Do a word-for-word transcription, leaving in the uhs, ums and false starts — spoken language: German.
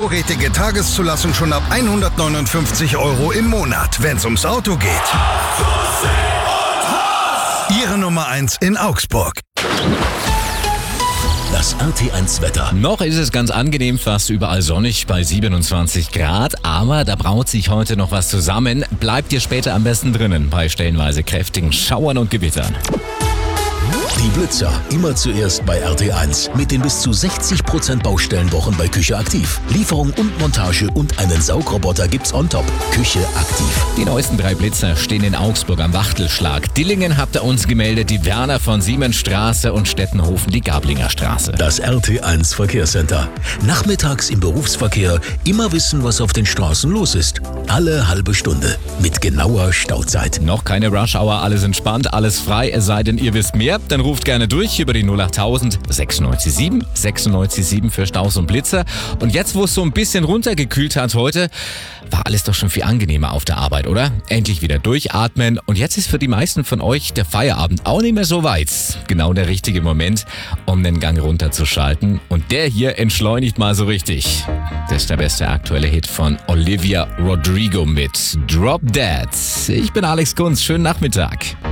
hochkarätige Tageszulassung schon ab hundertneunundfünfzig Euro im Monat, wenn's ums Auto geht. Ihre Nummer eins in Augsburg. Das R T eins Wetter. Noch ist es ganz angenehm, fast überall sonnig bei siebenundzwanzig Grad, aber da braut sich heute noch was zusammen. Bleibt ihr später am besten drinnen bei stellenweise kräftigen Schauern und Gewittern. Die Blitzer, immer zuerst bei R T eins. Mit den bis zu sechzig Prozent Baustellenwochen bei Küche aktiv. Lieferung und Montage und einen Saugroboter gibt's on top. Küche aktiv. Die neuesten drei Blitzer stehen in Augsburg am Wachtelschlag. Dillingen habt ihr uns gemeldet, die Werner von Siemensstraße und Stettenhofen die Gablinger Straße. Das R T eins Verkehrscenter. Nachmittags im Berufsverkehr immer wissen, was auf den Straßen los ist. Alle halbe Stunde. Mit genauer Stauzeit. Noch keine Rush-Hour, alles entspannt, alles frei, es sei denn, ihr wisst mehr. Dann ruft gerne durch über die null achttausend sechsundneunzig sieben sechsundneunzig sieben für Staus und Blitzer. Und jetzt, wo es so ein bisschen runtergekühlt hat heute, war alles doch schon viel angenehmer auf der Arbeit, oder? Endlich wieder durchatmen. Und jetzt ist für die meisten von euch der Feierabend auch nicht mehr so weit. Genau der richtige Moment, um den Gang runterzuschalten. Und der hier entschleunigt mal so richtig. Das ist der beste aktuelle Hit von Olivia Rodrigo mit Drop Dead. Ich bin Alex Kunz, schönen Nachmittag.